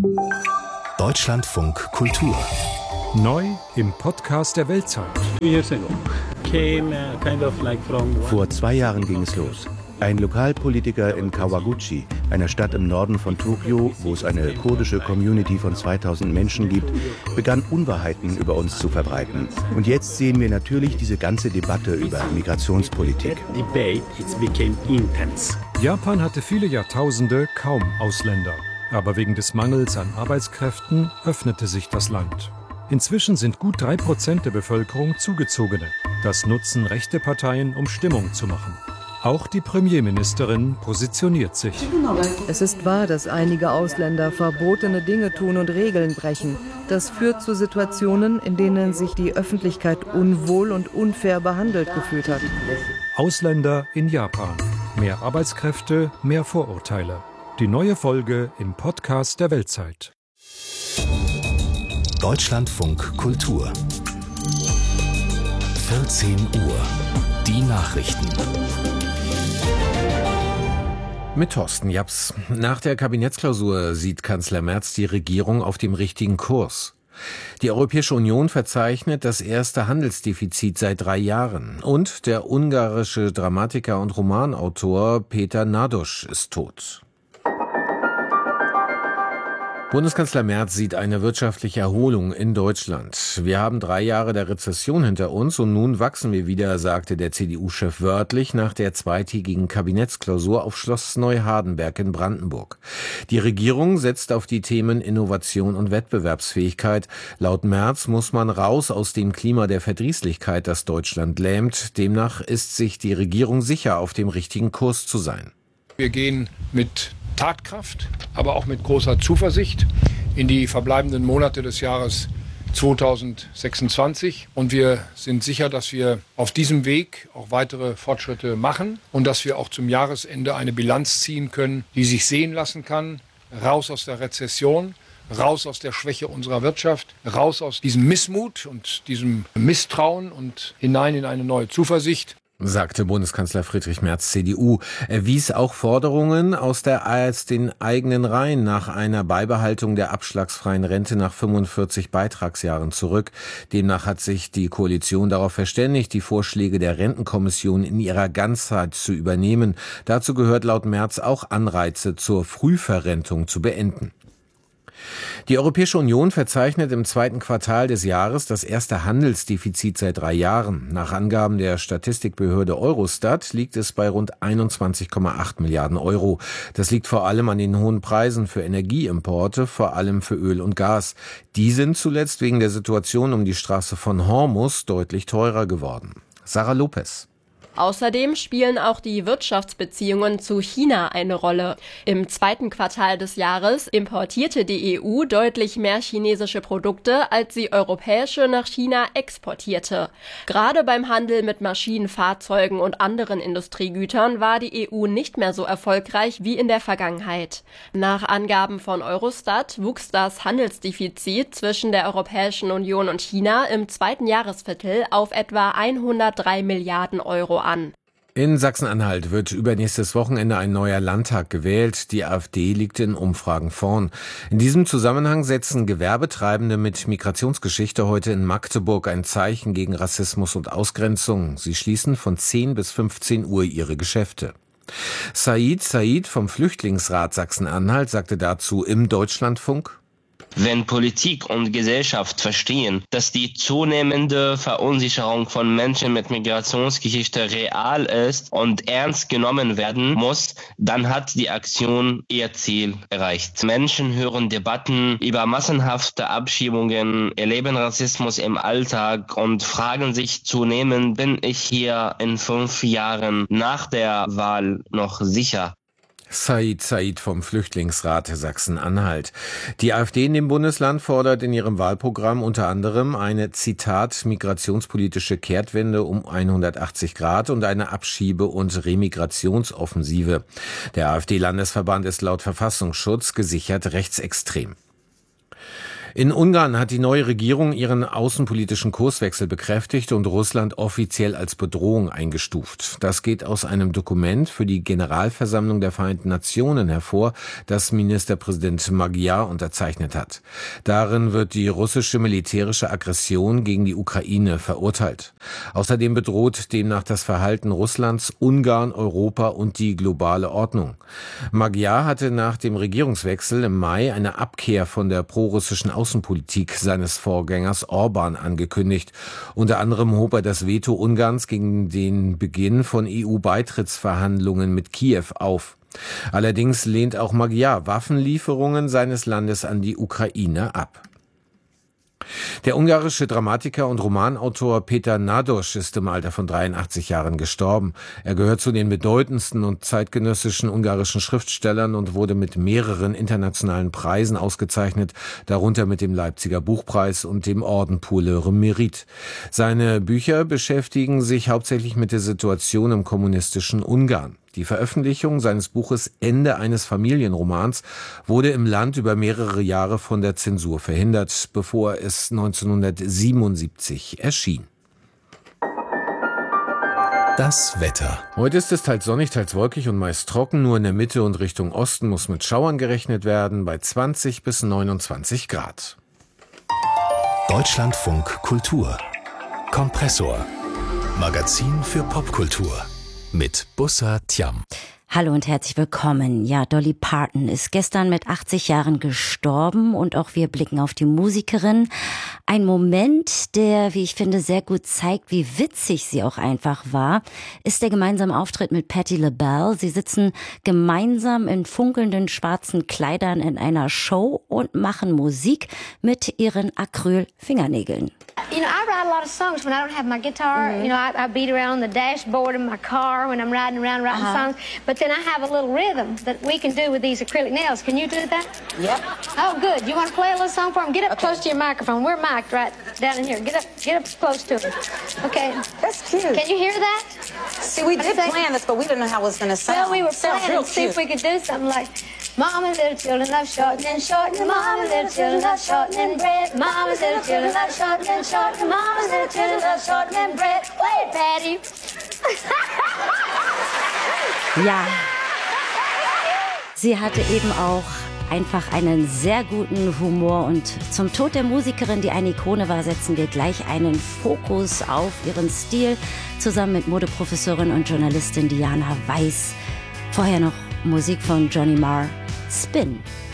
Deutschlandfunk Kultur. Neu im Podcast der Weltzeit. Vor 2 Jahren ging es los. Ein Lokalpolitiker in Kawaguchi, einer Stadt im Norden von Tokio, wo es eine kurdische Community von 2000 Menschen gibt, begann Unwahrheiten über uns zu verbreiten. Und jetzt sehen wir natürlich diese ganze Debatte über Migrationspolitik. Japan hatte viele Jahrtausende kaum Ausländer. Aber wegen des Mangels an Arbeitskräften öffnete sich das Land. Inzwischen sind gut 3% der Bevölkerung Zugezogene. Das nutzen rechte Parteien, um Stimmung zu machen. Auch die Premierministerin positioniert sich. Es ist wahr, dass einige Ausländer verbotene Dinge tun und Regeln brechen. Das führt zu Situationen, in denen sich die Öffentlichkeit unwohl und unfair behandelt gefühlt hat. Ausländer in Japan. Mehr Arbeitskräfte, mehr Vorurteile. Die neue Folge im Podcast der Weltzeit. Deutschlandfunk Kultur. 14 Uhr. Die Nachrichten. Mit Thorsten Japs. Nach der Kabinettsklausur sieht Kanzler Merz die Regierung auf dem richtigen Kurs. Die Europäische Union verzeichnet das erste Handelsdefizit seit 3 Jahren. Und der ungarische Dramatiker und Romanautor Peter Nadosch ist tot. Bundeskanzler Merz sieht eine wirtschaftliche Erholung in Deutschland. Wir haben 3 Jahre der Rezession hinter uns und nun wachsen wir wieder, sagte der CDU-Chef wörtlich nach der zweitägigen Kabinettsklausur auf Schloss Neuhardenberg in Brandenburg. Die Regierung setzt auf die Themen Innovation und Wettbewerbsfähigkeit. Laut Merz muss man raus aus dem Klima der Verdrießlichkeit, das Deutschland lähmt. Demnach ist sich die Regierung sicher, auf dem richtigen Kurs zu sein. Wir gehen mit Tatkraft, aber auch mit großer Zuversicht in die verbleibenden Monate des Jahres 2026. Und wir sind sicher, dass wir auf diesem Weg auch weitere Fortschritte machen und dass wir auch zum Jahresende eine Bilanz ziehen können, die sich sehen lassen kann. Raus aus der Rezession, raus aus der Schwäche unserer Wirtschaft, raus aus diesem Missmut und diesem Misstrauen und hinein in eine neue Zuversicht, sagte Bundeskanzler Friedrich Merz, CDU. Er wies auch Forderungen aus den eigenen Reihen nach einer Beibehaltung der abschlagsfreien Rente nach 45 Beitragsjahren zurück. Demnach hat sich die Koalition darauf verständigt, die Vorschläge der Rentenkommission in ihrer Ganzheit zu übernehmen. Dazu gehört laut Merz auch Anreize zur Frühverrentung zu beenden. Die Europäische Union verzeichnet im 2. Quartal des Jahres das erste Handelsdefizit seit 3 Jahren. Nach Angaben der Statistikbehörde Eurostat liegt es bei rund 21,8 Milliarden Euro. Das liegt vor allem an den hohen Preisen für Energieimporte, vor allem für Öl und Gas. Die sind zuletzt wegen der Situation um die Straße von Hormuz deutlich teurer geworden. Sarah Lopez. Außerdem spielen auch die Wirtschaftsbeziehungen zu China eine Rolle. Im 2. Quartal des Jahres importierte die EU deutlich mehr chinesische Produkte, als sie europäische nach China exportierte. Gerade beim Handel mit Maschinen, Fahrzeugen und anderen Industriegütern war die EU nicht mehr so erfolgreich wie in der Vergangenheit. Nach Angaben von Eurostat wuchs das Handelsdefizit zwischen der Europäischen Union und China im 2. Jahresviertel auf etwa 103 Milliarden Euro an. In Sachsen-Anhalt wird übernächstes Wochenende ein neuer Landtag gewählt. Die AfD liegt in Umfragen vorn. In diesem Zusammenhang setzen Gewerbetreibende mit Migrationsgeschichte heute in Magdeburg ein Zeichen gegen Rassismus und Ausgrenzung. Sie schließen von 10 bis 15 Uhr ihre Geschäfte. Said vom Flüchtlingsrat Sachsen-Anhalt sagte dazu im Deutschlandfunk: Wenn Politik und Gesellschaft verstehen, dass die zunehmende Verunsicherung von Menschen mit Migrationsgeschichte real ist und ernst genommen werden muss, dann hat die Aktion ihr Ziel erreicht. Menschen hören Debatten über massenhafte Abschiebungen, erleben Rassismus im Alltag und fragen sich zunehmend, bin ich hier in 5 Jahren nach der Wahl noch sicher? Said vom Flüchtlingsrat Sachsen-Anhalt. Die AfD in dem Bundesland fordert in ihrem Wahlprogramm unter anderem eine, Zitat, migrationspolitische Kehrtwende um 180 Grad und eine Abschiebe- und Remigrationsoffensive. Der AfD-Landesverband ist laut Verfassungsschutz gesichert rechtsextrem. In Ungarn hat die neue Regierung ihren außenpolitischen Kurswechsel bekräftigt und Russland offiziell als Bedrohung eingestuft. Das geht aus einem Dokument für die Generalversammlung der Vereinten Nationen hervor, das Ministerpräsident Magyar unterzeichnet hat. Darin wird die russische militärische Aggression gegen die Ukraine verurteilt. Außerdem bedroht demnach das Verhalten Russlands Ungarn, Europa und die globale Ordnung. Magyar hatte nach dem Regierungswechsel im Mai eine Abkehr von der prorussischen Außenpolitik seines Vorgängers Orbán angekündigt. Unter anderem hob er das Veto Ungarns gegen den Beginn von EU-Beitrittsverhandlungen mit Kiew auf. Allerdings lehnt auch Magyar Waffenlieferungen seines Landes an die Ukraine ab. Der ungarische Dramatiker und Romanautor Péter Nádas ist im Alter von 83 Jahren gestorben. Er gehört zu den bedeutendsten und zeitgenössischen ungarischen Schriftstellern und wurde mit mehreren internationalen Preisen ausgezeichnet, darunter mit dem Leipziger Buchpreis und dem Orden pour le Mérite. Seine Bücher beschäftigen sich hauptsächlich mit der Situation im kommunistischen Ungarn. Die Veröffentlichung seines Buches Ende eines Familienromans wurde im Land über mehrere Jahre von der Zensur verhindert, bevor es 1977 erschien. Das Wetter. Heute ist es teils sonnig, teils wolkig und meist trocken. Nur in der Mitte und Richtung Osten muss mit Schauern gerechnet werden, bei 20 bis 29 Grad. Deutschlandfunk Kultur. Kompressor. Magazin für Popkultur. Mit Bussa Tiam. Hallo und herzlich willkommen. Ja, Dolly Parton ist gestern mit 80 Jahren gestorben und auch wir blicken auf die Musikerin. Ein Moment, der, wie ich finde, sehr gut zeigt, wie witzig sie auch einfach war, ist der gemeinsame Auftritt mit Patti LaBelle. Sie sitzen gemeinsam in funkelnden schwarzen Kleidern in einer Show und machen Musik mit ihren Acryl-Fingernägeln. You know, I write a lot of songs when I don't have my guitar. You know, I beat around the dashboard of my car when I'm riding around writing songs. But then I have a little rhythm that we can do with these acrylic nails. Can you do that? Yep. Oh, good. You want to play a little song for them? Get up close to your microphone. We're mic'd right down in here. Get up close to it. Okay. That's cute. Can you hear that? See, we did plan this, but we didn't know how it was going to sound. Well, we were planning to see if we could do something like, Mama, little children love shortening, shortening. Mama, little children love shortening bread. Mama, little children love shortening, shortening. Mama, little children love shortening bread. Wait, Patty. Ja, sie hatte eben auch einfach einen sehr guten Humor und zum Tod der Musikerin, die eine Ikone war, setzen wir gleich einen Fokus auf ihren Stil, zusammen mit Modeprofessorin und Journalistin Diana Weiss. Vorher noch Musik von Johnny Marr, Spin.